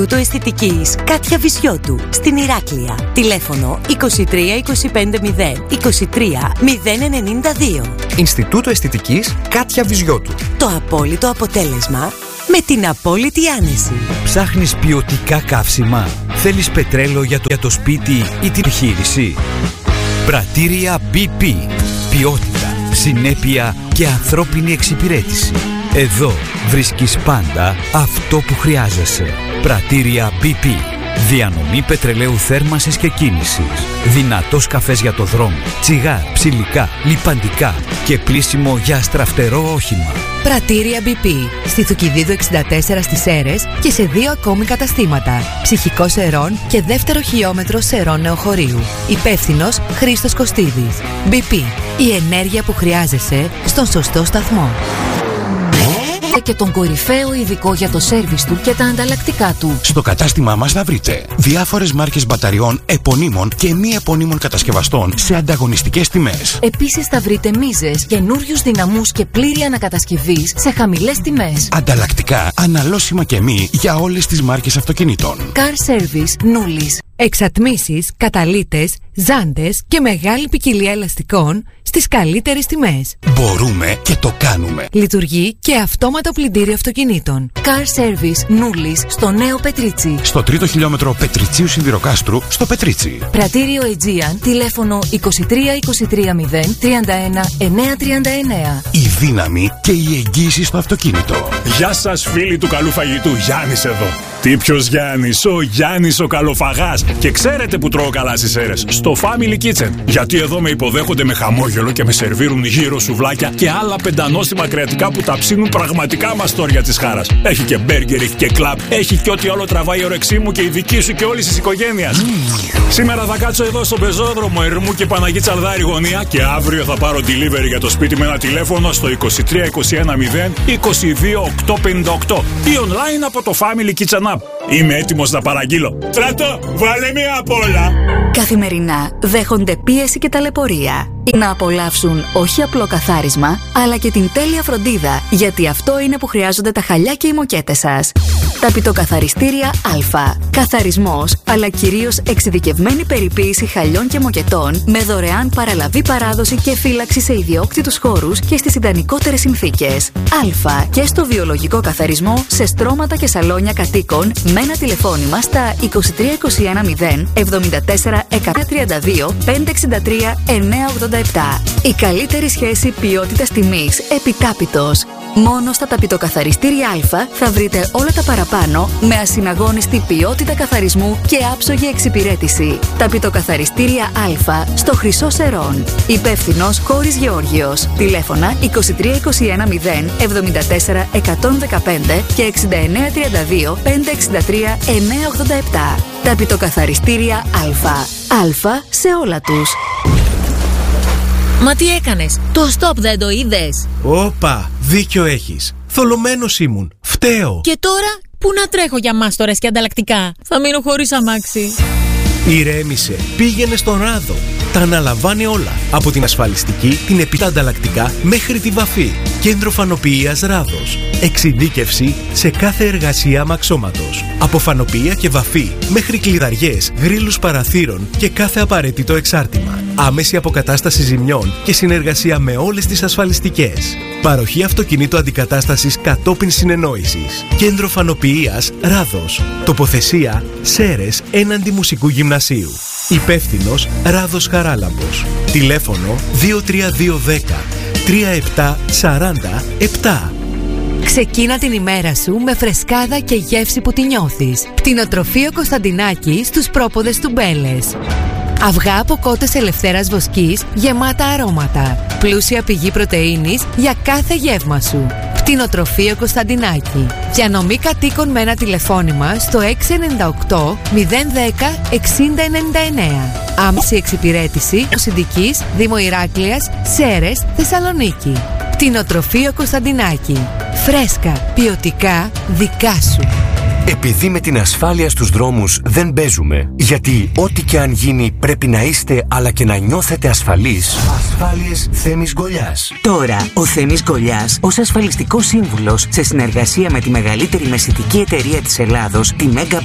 Ινστιτούτο Αισθητικής Κάτια Βυζιώτου στην Ηράκλεια. Τηλέφωνο 23 25 0 23 092. Ινστιτούτο Αισθητικής Κάτια Βυζιώτου. Το απόλυτο αποτέλεσμα με την απόλυτη άνεση. Ψάχνεις ποιοτικά καύσιμα? Θέλεις πετρέλαιο για το σπίτι ή την επιχείρηση? Πρατήρια BP. Ποιότητα, συνέπεια και ανθρώπινη εξυπηρέτηση. Εδώ βρίσκεις πάντα αυτό που χρειάζεσαι. Πρατήρια BP. Διανομή πετρελαίου θέρμανσης και κίνησης. Δυνατός καφές για το δρόμο. Τσιγάρ, ψηλικά, λιπαντικά και πλύσιμο για αστραφτερό όχημα. Πρατήρια BP. Στη Θουκυδίδου 64 στις Σέρρες και σε 2 ακόμη καταστήματα. Ψυχικό Σερών και δεύτερο χιλιόμετρο Σερών Νεοχωρίου. Υπεύθυνος Χρήστος Κωστίδης. BP. Η ενέργεια που χρειάζεσαι στον σωστό σταθμό. Και τον κορυφαίο ειδικό για το σέρβις του και τα ανταλλακτικά του. Στο κατάστημά μας θα βρείτε διάφορες μάρκες μπαταριών επωνύμων και μη επωνύμων κατασκευαστών σε ανταγωνιστικές τιμές. Επίσης θα βρείτε μίζες, καινούριους δυναμούς και πλήρη ανακατασκευής σε χαμηλές τιμές. Ανταλλακτικά, αναλώσιμα και μη για όλες τις μάρκες αυτοκινήτων. Car Service Νούλης. Εξατμίσεις, καταλύτες, ζάντες και μεγάλη ποικιλία ελαστικών στις καλύτερες τιμές. Μπορούμε και το κάνουμε. Λειτουργεί και αυτόματο πλυντήριο αυτοκινήτων. Car Service Νούλης στο Νέο Πετρίτσι. Στο 3ο χιλιόμετρο Πετριτσίου Σιδηροκάστρου στο Πετρίτσι. Πρατήριο Aegean, τηλέφωνο 23 23 0 31 939. Η δύναμη και η εγγύηση στο αυτοκίνητο. Γεια σας φίλοι του καλού φαγητού, Γιάννης εδώ. Τι ποιος Γιάννης? Ο Γιάννης ο καλοφαγάς. Και ξέρετε που τρώω καλά στις Σέρρες? Στο Family Kitchen. Γιατί εδώ με υποδέχονται με χαμόγελο και με σερβίρουν γύρω σουβλάκια και άλλα πεντανόστιμα κρεατικά που τα ψήνουν πραγματικά μαστόρια της χάρας. Έχει και μπέργκερ, έχει και κλαμπ, έχει και ό,τι άλλο τραβάει η όρεξή μου και η δική σου και όλης της οικογένειας. Σήμερα θα κάτσω εδώ στο πεζόδρομο Ερμού και Παναγή Τσαλδάρη γωνία και αύριο θα πάρω delivery για το σπίτι με ένα τηλέφωνο στο 23 21 0 22 858 ή online από το Family Kitchen App. Είμαι έτοιμος να παραγγείλω. Στρατό, βάλε μία απ' όλα. Καθημερινά δέχονται πίεση και ταλαιπωρία. Να απολαύσουν όχι απλό καθάρισμα, αλλά και την τέλεια φροντίδα, γιατί αυτό είναι που χρειάζονται τα χαλιά και οι μοκέτες σας. Ταπητοκαθαριστήρια Α. Καθαρισμός, αλλά κυρίως εξειδικευμένη περιποίηση χαλιών και μοκετών, με δωρεάν παραλαβή παράδοση και φύλαξη σε ιδιόκτητους χώρους και στις ιδανικότερες συνθήκες. Α. Και στο βιολογικό καθαρισμό σε στρώματα και σαλόνια κατοίκων, με ένα τηλεφώνημα στα 23 21 0 74 132 563 987. Η καλύτερη σχέση ποιότητας τιμής επιτάπητος. Μόνο στα ταπητοκαθαριστήρια Α θα βρείτε όλα τα παραπάνω με ασυναγώνιστη ποιότητα καθαρισμού και άψογη εξυπηρέτηση. Ταπητοκαθαριστήρια Α στο Χρυσό Σερών. Υπεύθυνος Κόρης Γεώργιος. Τηλέφωνα 23 21 0 74 115 και 69 32 563 987. Ταπητοκαθαριστήρια Α. Α σε όλα τους. Μα τι έκανες? Το stop δεν το είδες? Όπα, δίκιο έχεις. Θολωμένος ήμουν. Φταίω. Και τώρα πού να τρέχω για μάστορες και ανταλλακτικά? Θα μείνω χωρίς αμάξι. Ηρέμησε. Πήγαινε στον Ράδο. Τα αναλαμβάνει όλα. Από την ασφαλιστική, την ανταλλακτικά μέχρι τη βαφή. Κέντρο φανοποιίας Ράδος. Εξειδίκευση σε κάθε εργασία αμαξώματος. Από φανοποιία και βαφή μέχρι κλειδαριές, γρίλους παραθύρων και κάθε απαραίτητο εξάρτημα. Άμεση αποκατάσταση ζημιών και συνεργασία με όλες τις ασφαλιστικές. Παροχή αυτοκινήτου αντικατάστασης κατόπιν συνεννόησης. Κέντρο φανοποιίας Ράδος. Τοποθεσία Σέρρες έναντι Μουσικού Γυμνασίου. Υπεύθυνος Ράδος Χαράλαμπος. Τηλέφωνο 23210 3747. Ξεκίνα την ημέρα σου με φρεσκάδα και γεύση που τη νιώθεις. Κτηνοτροφείο Κωνσταντινάκη στους πρόποδες του Μπέλες. Αυγά από κότες ελευθέρας βοσκής γεμάτα αρώματα. Πλούσια πηγή πρωτεΐνης για κάθε γεύμα σου. Κτηνοτροφείο Κωνσταντινάκη. Διανομή κατοίκων με ένα τηλεφώνημα στο 698 010 6099. Άμεση εξυπηρέτηση Συνδικής Δήμο Ηράκλειας, Σέρρες, Θεσσαλονίκη. Κτηνοτροφείο Κωνσταντινάκη. Φρέσκα, ποιοτικά, δικά σου. Επειδή με την ασφάλεια στους δρόμους δεν παίζουμε, γιατί ό,τι και αν γίνει πρέπει να είστε αλλά και να νιώθετε ασφαλείς. Ασφάλειες Θέμης Γκολιάς. Τώρα, ο Θέμης Γκολιάς, ως ασφαλιστικός σύμβουλος, σε συνεργασία με τη μεγαλύτερη μεσητική εταιρεία της Ελλάδος, τη Μέγκα